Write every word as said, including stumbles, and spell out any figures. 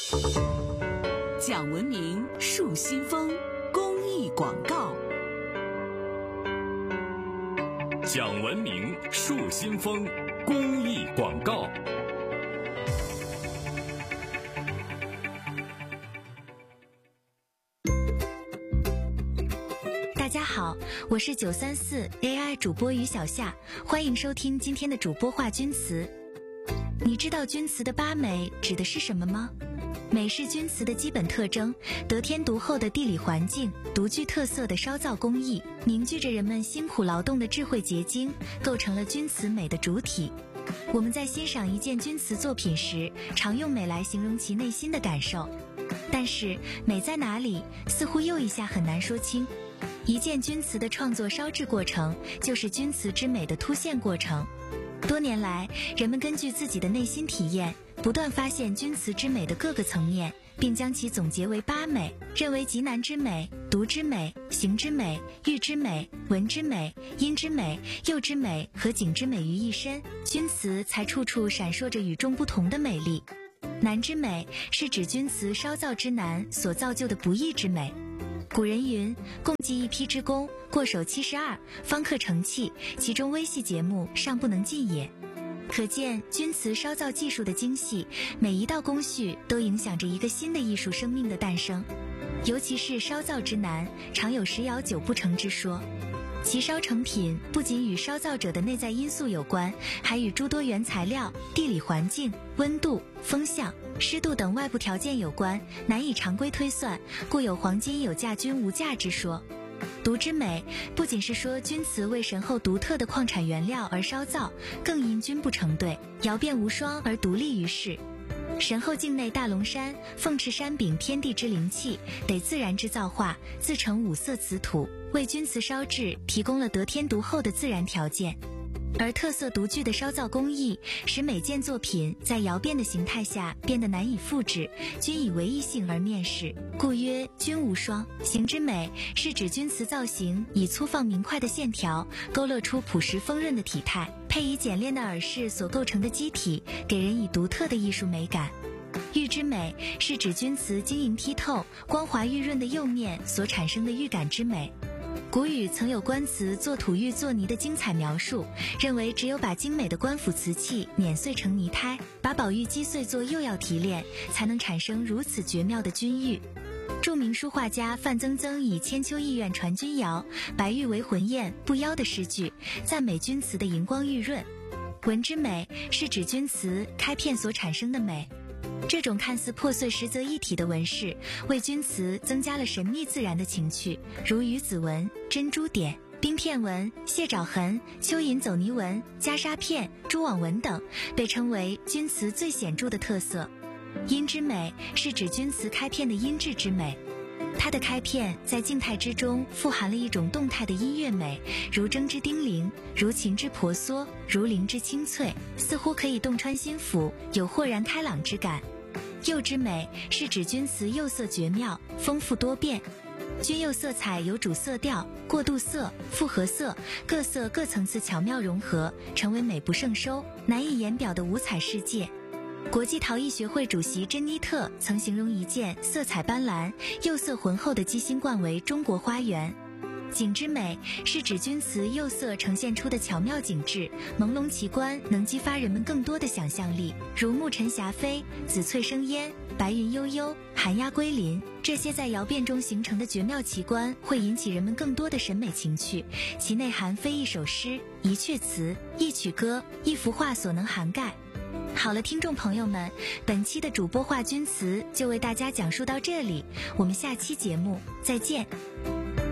讲文明树新风公益广告。 讲文明树新风公益广告。 大家好，我是九三四 A I 主播于小夏，欢迎收听今天的主播话钧词。你知道钧词的八美指的是什么吗？美是钧词的基本特征，得天独厚的地理环境，独具特色的烧造工艺，凝聚着人们辛苦劳动的智慧结晶，构成了钧词美的主体。我们在欣赏一件钧瓷作品时，常用美来形容其内心的感受，但是美在哪里，似乎又一下很难说清。一件钧瓷的创作烧制过程，就是钧瓷之美的凸现过程。多年来，人们根据自己的内心体验，不断发现钧瓷之美的各个层面，并将其总结为八美，认为极难之美、读之美、形之美、玉之美、文之美、音之美、釉之美和景之美于一身，钧瓷才处处闪烁着与众不同的美丽。难之美是指钧瓷烧造之难所造就的不易之美。古人云，共计一匹之功，过手七十二，方可成器，其中微细节目尚不能尽也。可见钧瓷烧造技术的精细，每一道工序都影响着一个新的艺术生命的诞生。尤其是烧造之难，常有十窑九不成之说。其烧成品不仅与烧造者的内在因素有关，还与诸多原材料、地理环境、温度、风向、湿度等外部条件有关，难以常规推算，故有黄金有价钧无价之说。读之美不仅是说钧瓷为神后独特的矿产原料而烧造，更因钧不成对，窑变无双而独立于世。神后境内大龙山、凤翅山禀天地之灵气，得自然之造化，自成五色瓷土，为钧瓷烧制提供了得天独厚的自然条件。而特色独具的烧造工艺，使每件作品在窑变的形态下变得难以复制，均以唯一性而面世，故曰钧无双。形之美是指钧瓷造型以粗放明快的线条，勾勒出朴实丰润的体态，配以简练的耳饰所构成的基体，给人以独特的艺术美感。玉之美是指钧瓷晶莹剔透、光滑玉润的釉面所产生的玉感之美。古语曾有官瓷做土玉做泥的精彩描述，认为只有把精美的官府瓷器碾碎成泥胎，把宝玉击碎做釉药提炼，才能产生如此绝妙的钧玉。著名书画家范曾曾以千秋意愿传钧窑，白玉为魂焰不妖的诗句，赞美钧瓷的荧光玉润。文之美是指钧瓷开片所产生的美。这种看似破碎实则一体的纹饰，为钧瓷增加了神秘自然的情趣，如鱼子纹、珍珠点、冰片纹、蟹爪痕、蚯蚓走泥纹、袈裟片、蛛网纹等，被称为钧瓷最显著的特色。音之美是指钧瓷开片的音质之美。它的开片在静态之中富含了一种动态的音乐美，如筝之叮铃，如琴之婆娑，如铃之清脆，似乎可以洞穿心腑，有豁然开朗之感。釉之美是指钧瓷釉色绝妙、丰富多变。钧釉色彩有主色调、过渡色、复合色，各色各层次巧妙融合，成为美不胜收、难以言表的五彩世界。国际陶艺学会主席珍妮特曾形容一件色彩斑斓、釉色浑厚的鸡心罐为中国花园。景之美是指钧瓷釉色呈现出的巧妙景致，朦胧奇观，能激发人们更多的想象力，如暮尘霞飞、紫翠生烟、白云悠悠、寒鸦归林，这些在窑变中形成的绝妙奇观，会引起人们更多的审美情趣，其内涵非一首诗、一阙词、一曲歌、一幅画所能涵盖。好了，听众朋友们，本期的主播话钧词就为大家讲述到这里，我们下期节目再见。